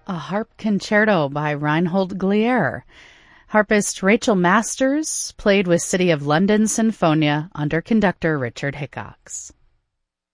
A harp concerto by Reinhold Glier. Harpist Rachel Masters played with City of London Sinfonia under conductor Richard Hickox.